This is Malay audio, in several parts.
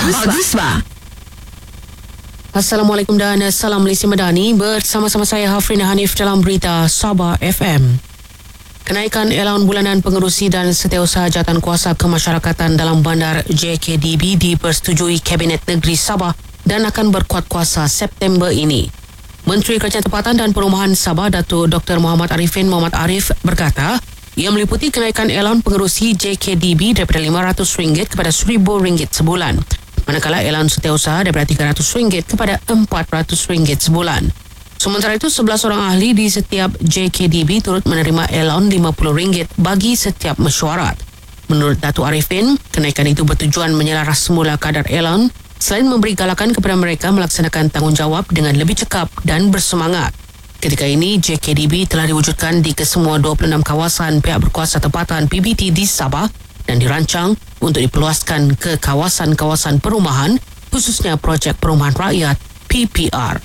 Bagus ba? Assalamualaikum dan salam Malaysia Madani. Bersama-sama saya Hafrina Hanif dalam berita Sabah FM. Kenaikan allowance bulanan pengerusi dan setiausaha jawatankuasa kemasyarakatan dalam bandar JKDB dipersetujui Kabinet Negeri Sabah dan akan berkuat kuasa September ini. Menteri Kerajaan Tempatan dan Perumahan Sabah, Datuk Dr. Muhammad Arifin Muhammad Arif berkata, ia meliputi kenaikan allowance pengerusi JKDB daripada RM500 kepada RM1,000 sebulan, manakala allowance setiausaha daripada RM300 kepada RM400 sebulan. Sementara itu, 11 orang ahli di setiap JKDB turut menerima allowance RM50 bagi setiap mesyuarat. Menurut Datuk Arifin, kenaikan itu bertujuan menyelaras semula kadar allowance selain memberi galakan kepada mereka melaksanakan tanggungjawab dengan lebih cekap dan bersemangat. Ketika ini, JKDB telah diwujudkan di kesemua 26 kawasan pihak berkuasa tempatan PBT di Sabah dan dirancang untuk diperluaskan ke kawasan-kawasan perumahan, khususnya projek perumahan rakyat PPR.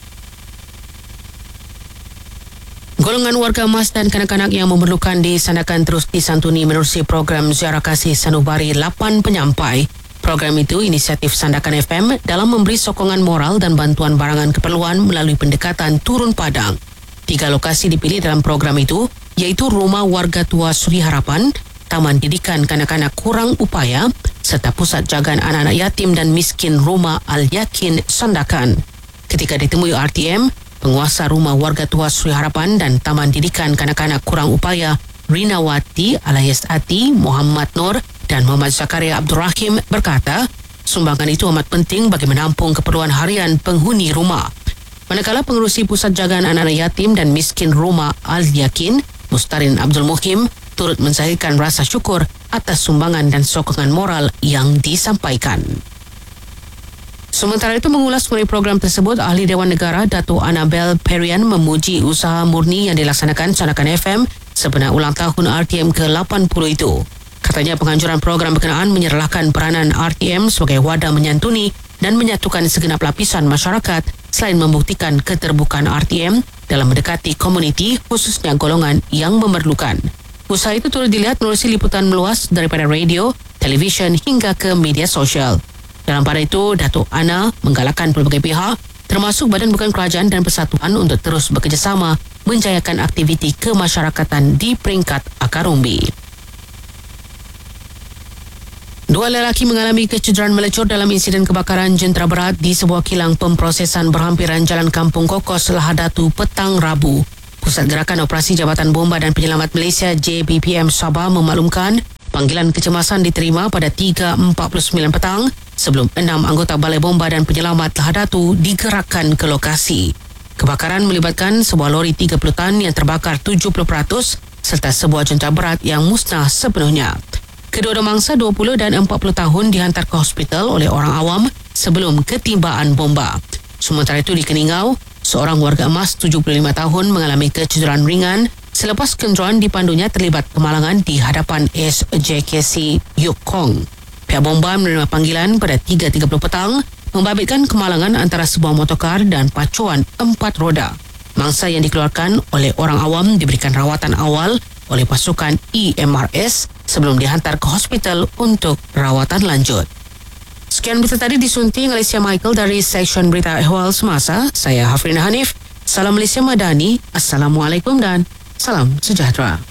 Golongan warga emas dan kanak-kanak yang memerlukan disandarkan terus disantuni menerusi program Ziarah Kasih Sanubari 8 Penyampai. Program itu inisiatif Sandakan FM dalam memberi sokongan moral dan bantuan barangan keperluan melalui pendekatan turun padang. 3 lokasi dipilih dalam program itu, iaitu Rumah Warga Tua Suri Harapan, Taman Didikan Kanak-Kanak Kurang Upaya, serta Pusat Jagaan Anak-Anak Yatim dan Miskin Rumah Al-Yakin Sandakan. Ketika ditemui RTM, penguasa Rumah Warga Tua Suri Harapan dan Taman Didikan Kanak-Kanak Kurang Upaya, Rinawati alias Ati, Muhammad Nur dan Muhammad Zakaria Abdul Rahim berkata, sumbangan itu amat penting bagi menampung keperluan harian penghuni rumah. Manakala pengerusi Pusat Jagaan Anak-Anak Yatim dan Miskin Rumah Al-Yakin, Mustarin Abdul Muhim, turut menzahirkan rasa syukur atas sumbangan dan sokongan moral yang disampaikan. Sementara itu, mengulas mengenai program tersebut, Ahli Dewan Negara Datuk Annabel Perian memuji usaha murni yang dilaksanakan Sandakan FM sebenar ulang tahun RTM ke-80 itu. Katanya penganjuran program berkenaan menyerlahkan peranan RTM sebagai wadah menyantuni dan menyatukan segenap lapisan masyarakat selain membuktikan keterbukaan RTM dalam mendekati komuniti, khususnya golongan yang memerlukan. Usaha itu turut dilihat menerusi liputan meluas daripada radio, televisyen hingga ke media sosial. Dalam pada itu, Datuk Ana menggalakkan pelbagai pihak termasuk Badan Bukan Kerajaan dan Persatuan untuk terus bekerjasama menjayakan aktiviti kemasyarakatan di peringkat akar umbi. 2 lelaki mengalami kecederaan melecur dalam insiden kebakaran jentera berat di sebuah kilang pemprosesan berhampiran Jalan Kampung Kokos, Lahadatu petang Rabu. Pusat Gerakan Operasi Jabatan Bomba dan Penyelamat Malaysia JBPM Sabah memaklumkan panggilan kecemasan diterima pada 3.49 petang sebelum 6 anggota Balai Bomba dan Penyelamat Lahadatu digerakkan ke lokasi. Kebakaran melibatkan sebuah lori 30 tan yang terbakar 70% serta sebuah jentera berat yang musnah sepenuhnya. Kedua-dua mangsa 20 dan 40 tahun dihantar ke hospital oleh orang awam sebelum ketimbaan bomba. Sementara itu di Keningau, seorang warga emas 75 tahun mengalami kecederaan ringan selepas kenderaan dipandunya terlibat kemalangan di hadapan SJKC Yukong. Pihak bomba menerima panggilan pada 3.30 petang membabitkan kemalangan antara sebuah motorkar dan pacuan 4 roda. Mangsa yang dikeluarkan oleh orang awam diberikan rawatan awal oleh pasukan EMRS sebelum dihantar ke hospital untuk rawatan lanjut. Sekian berita tadi disunting oleh Sia Michael dari Seksyen Berita Ehwal Semasa. Saya Hafrina Hanif. Salam Malaysia Madani. Assalamualaikum dan salam sejahtera.